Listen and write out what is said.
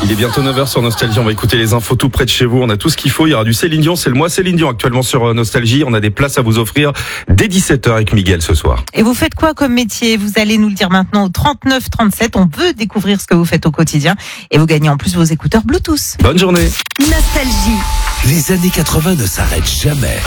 Il est bientôt 9h sur Nostalgie, on va écouter les infos tout près de chez vous, on a tout ce qu'il faut, il y aura du Céline Dion, c'est le mois Céline Dion actuellement sur Nostalgie, on a des places à vous offrir dès 17h avec Miguel ce soir. Et vous faites quoi comme métier? Vous allez nous le dire maintenant au 39 37, on veut découvrir ce que vous faites au quotidien et vous gagnez en plus vos écouteurs Bluetooth. Bonne journée. Nostalgie. Les années 80 ne s'arrêtent jamais.